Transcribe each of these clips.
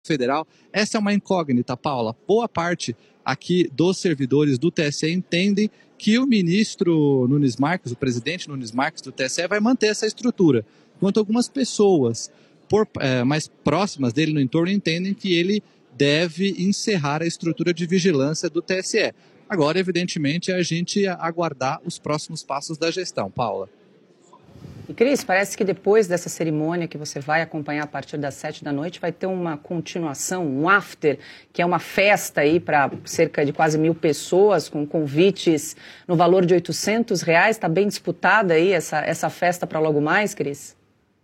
Federal. Essa é uma incógnita, Paula. Boa parte aqui dos servidores do TSE entendem que o ministro Nunes Marques, o presidente Nunes Marques do TSE, vai manter essa estrutura, enquanto algumas pessoas mais próximas dele no entorno entendem que ele deve encerrar a estrutura de vigilância do TSE. Agora, evidentemente, é a gente aguardar os próximos passos da gestão. Paula. E, Cris, parece que depois dessa cerimônia que você vai acompanhar a partir das 7 da noite, vai ter uma continuação, um after, que é uma festa aí para cerca de quase 1.000 pessoas, com convites no valor de R$800. Está bem disputada aí essa festa para logo mais, Cris?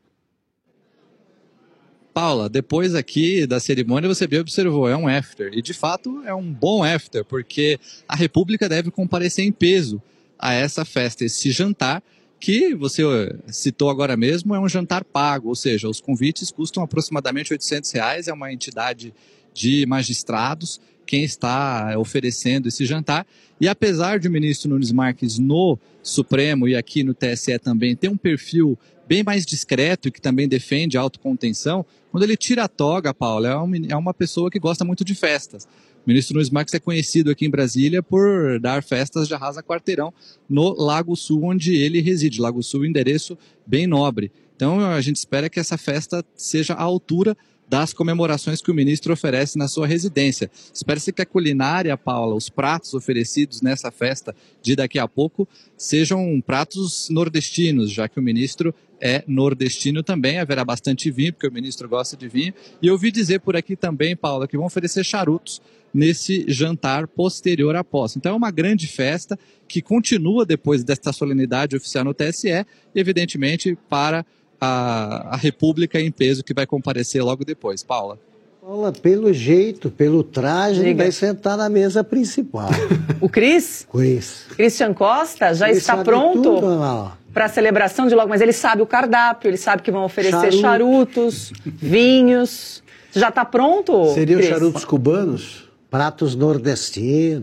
Paula, depois aqui da cerimônia você bem observou, é um after. E de fato é um bom after, porque a República deve comparecer em peso a essa festa, esse jantar, que você citou agora mesmo, é um jantar pago, ou seja, os convites custam aproximadamente R$800, é uma entidade de magistrados quem está oferecendo esse jantar. E apesar de o ministro Nunes Marques no Supremo e aqui no TSE também ter um perfil bem mais discreto e que também defende a autocontenção, quando ele tira a toga, Paula, é uma pessoa que gosta muito de festas. O ministro Nunes Marques é conhecido aqui em Brasília por dar festas de arrasa quarteirão no Lago Sul, onde ele reside. Lago Sul, endereço bem nobre. Então a gente espera que essa festa seja à altura das comemorações que o ministro oferece na sua residência. Espera-se que a culinária, Paula, os pratos oferecidos nessa festa de daqui a pouco, sejam pratos nordestinos, já que o ministro é nordestino também. Haverá bastante vinho, porque o ministro gosta de vinho. E eu ouvi dizer por aqui também, Paula, que vão oferecer charutos nesse jantar posterior à posse. Então é uma grande festa que continua depois desta solenidade oficial no TSE e, evidentemente, para a República em peso, que vai comparecer logo depois. Paula. Paula, pelo jeito, pelo traje, ele vai sentar na mesa principal. O Cris? Christian Costa já ele está pronto para a celebração de logo, mas ele sabe o cardápio, ele sabe que vão oferecer charutos, vinhos. Já está pronto? Seriam charutos cubanos? Pratos nordestinos.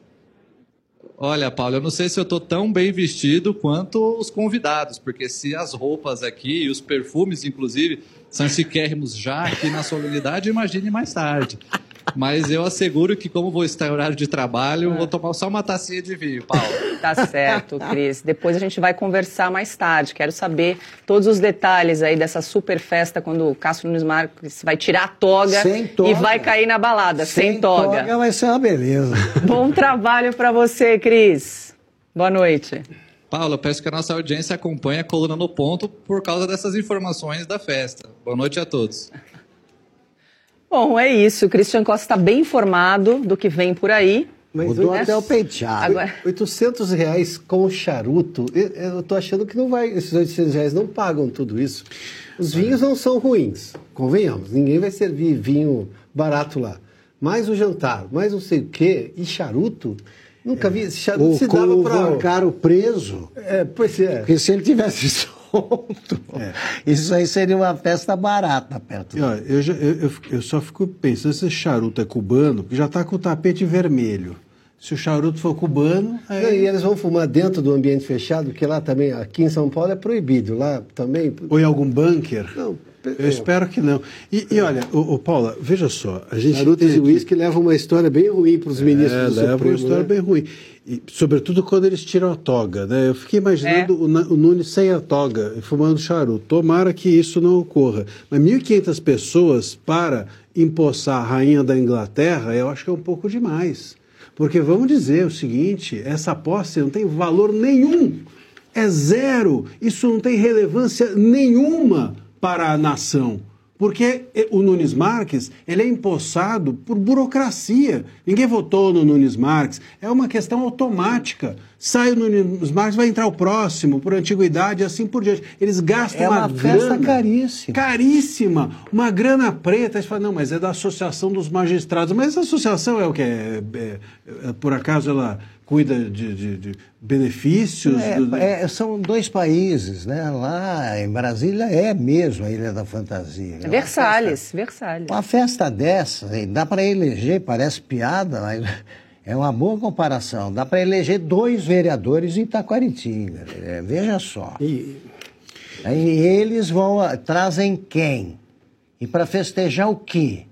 Olha, Paulo, eu não sei se eu estou tão bem vestido quanto os convidados, porque se as roupas aqui e os perfumes, inclusive, são chiquérrimos já aqui na solenidade, imagine mais tarde. Mas eu asseguro que, como vou estar em horário de trabalho, vou tomar só uma tacinha de vinho, Paulo. Tá certo, Cris. Depois a gente vai conversar mais tarde. Quero saber todos os detalhes aí dessa super festa, quando o Cássio Nunes Marques vai tirar a toga e vai cair na balada, sem toga. Sem toga vai ser uma beleza. Bom trabalho para você, Cris. Boa noite. Paulo, eu peço que a nossa audiência acompanhe a Coluna no Ponto por causa dessas informações da festa. Boa noite a todos. Bom, é isso. O Christian Costa está bem informado do que vem por aí. Mudou até o penteado. Agora... R$800 com charuto, eu tô achando que não vai, esses R$800 não pagam tudo isso. Os vinhos não são ruins, convenhamos. Ninguém vai servir vinho barato lá. Mais o jantar, mais não sei o quê, e charuto... Nunca vi, esse charuto se dava para... o caro preso. Pois é. Porque se ele tivesse solto, isso aí seria uma festa barata perto. Eu só fico pensando, se esse charuto é cubano, porque já está com o tapete vermelho. Se o charuto for cubano... Aí... E eles vão fumar dentro do ambiente fechado, porque lá também, aqui em São Paulo é proibido, lá também... Ou em algum bunker? Não. Eu espero que não. E olha, Paula, veja só. Charutos e uísque levam uma história bem ruim para os ministros do Supremo. Leva uma história bem ruim. E, sobretudo quando eles tiram a toga, né? Eu fiquei imaginando o Nunes sem a toga, fumando charuto. Tomara que isso não ocorra. Mas 1.500 pessoas para empossar a rainha da Inglaterra, eu acho que é um pouco demais. Porque vamos dizer o seguinte, essa posse não tem valor nenhum. É zero. Isso não tem relevância nenhuma para a nação, porque o Nunes Marques, ele é empossado por burocracia. Ninguém votou no Nunes Marques, é uma questão automática. Sai o Nunes Marques, vai entrar o próximo, por antiguidade e assim por diante. Eles gastam uma festa grana caríssima. Caríssima, uma grana preta. Eles falam, não, mas é da Associação dos Magistrados. Mas essa associação é o que? Por acaso ela cuida de benefícios? São dois países, né? Lá em Brasília é mesmo a Ilha da Fantasia. Versalhes. Uma festa dessa, dá para eleger, parece piada, mas é uma boa comparação. Dá para eleger 2 vereadores em Itacoaritinga. Veja só. Aí eles trazem quem? E para festejar o quê?